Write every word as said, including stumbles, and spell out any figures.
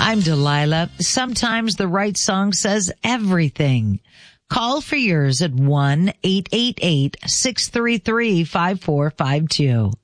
I'm Delilah. Sometimes the right song says everything. Call for yours at one eight eight eight, six three three, five four five two.